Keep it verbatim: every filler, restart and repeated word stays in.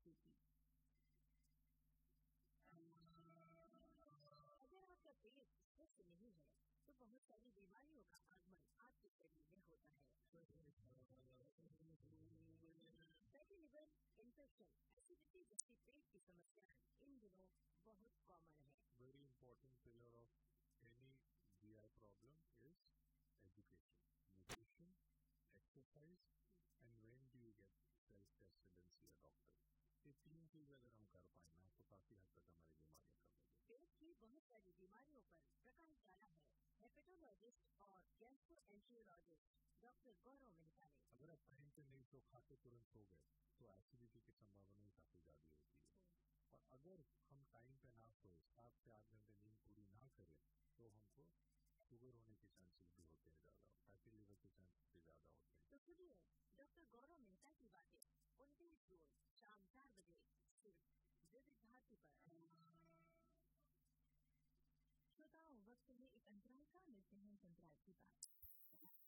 थी थी अगर आपका पेट स्वस्थ नहीं है तो बहुत सारी बीमारियों का आगमन आपके शरीर में होता है। फैटी लिवर इन्फेक्शन, एसिडिटी जैसी पेट की समस्याएं इन दिनों बहुत कॉमन है। Very important pillar of any G I problem is education, nutrition, exercise, and when do you get self-tested and see a doctor. ये तीन चीज अगर हम कर पाए ना तो काफी हद तक हमारी बीमारियां कम हो जाएगी। पेट की बहुत सारी बीमारियों पर प्रकाश डाला है हेपेटोलॉजिस्ट और गैस्ट्रोएंटेरोलॉजिस्ट डॉक्टर गौरव मेहता ने। अगर आप टाइम पे नहीं सो खाते तुरंत सो गए तो एसिडिटी की संभावना भी काफी ज्यादा होती है। और अगर हम टाइम पे ना सोए, सात से आठ घंटे नींद पूरी ना करें तो हमको शुगर होने के चांसेस भी होते हैं ज्यादा, फैटी लिवर के चांसेस भी ज्यादा होते हैं। तो सुनिए डॉक्टर गौरव मेहता की बातें उनतीस जून शाम चार बजे सिर्फ विविध भारती पर। श्रोताओं, वक्त में एक अंतराल का मिलते हैं अंतराल की बात।